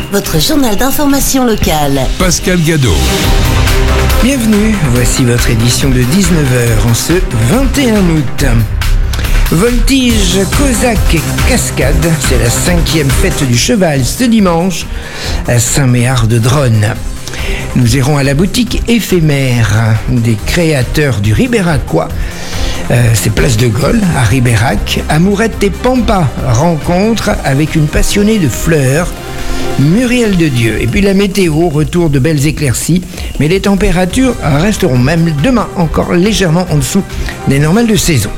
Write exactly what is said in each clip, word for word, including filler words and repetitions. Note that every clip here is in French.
votre journal d'information locale. Pascal Gadot. Bienvenue, voici votre édition de dix-neuf heures en ce vingt et un août. Voltige, Cosaque et Cascade, c'est la cinquième fête du cheval ce dimanche à Saint-Méard-de-Dronne. Nous irons à la boutique éphémère des créateurs du Ribéracois. Euh, c'est place de Gaulle, à Ribérac. Amourette et Pampa, rencontre avec une passionnée de fleurs, Muriel de Dieu. Et puis la météo, retour de belles éclaircies, mais les températures resteront même demain encore légèrement en dessous des normales de saison.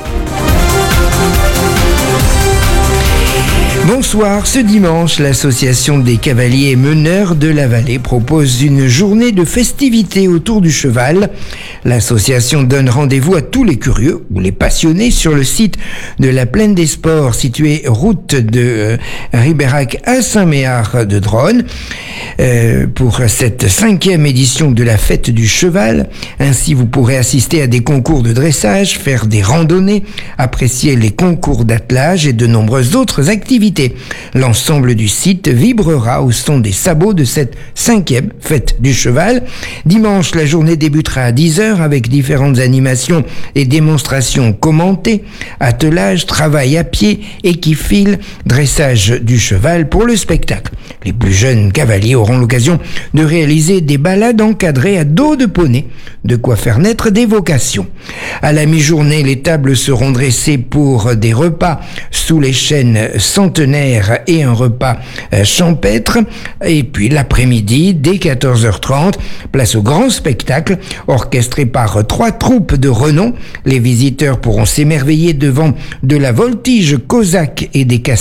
Bonsoir, ce dimanche, l'association des cavaliers meneurs de la vallée propose une journée de festivités autour du cheval. L'association donne rendez-vous à tous les curieux ou les passionnés sur le site de la Plaine des Sports, située route de euh, Ribérac à Saint-Méard-de-Dronne, euh, pour cette cinquième édition de la fête du cheval. Ainsi, vous pourrez assister à des concours de dressage, faire des randonnées, apprécier les concours d'attelage et de nombreuses autres activités. L'ensemble du site vibrera au son des sabots de cette cinquième fête du cheval. Dimanche, la journée débutera à dix heures avec différentes animations et démonstrations commentées, attelage, travail à pied, équifile, dressage du cheval pour le spectacle. Les plus jeunes cavaliers auront l'occasion de réaliser des balades encadrées à dos de poney, de quoi faire naître des vocations. À la mi-journée, les tables seront dressées pour des repas sous les chênes centenaires et un repas champêtre. Et puis l'après-midi, dès quatorze heures trente, place au grand spectacle orchestré par trois troupes de renom. Les visiteurs pourront s'émerveiller devant de la voltige cosaque et des cascades